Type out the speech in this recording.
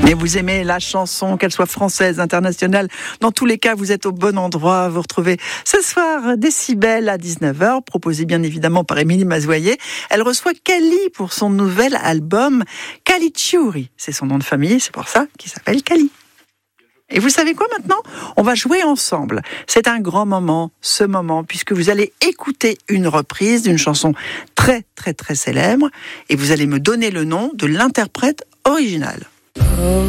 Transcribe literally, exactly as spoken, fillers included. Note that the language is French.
Mais vous aimez la chanson, qu'elle soit française, internationale, dans tous les cas, vous êtes au bon endroit. Vous retrouvez ce soir Décibel à dix-neuf heures, proposé bien évidemment par Émilie Mazoyer. Elle reçoit Kali pour son nouvel album Kalichiuri. C'est son nom de famille, c'est pour ça qu'il s'appelle Kali. Et vous savez quoi maintenant ? On va jouer ensemble. C'est un grand moment, ce moment, puisque vous allez écouter une reprise d'une chanson très très très célèbre et vous allez me donner le nom de l'interprète original.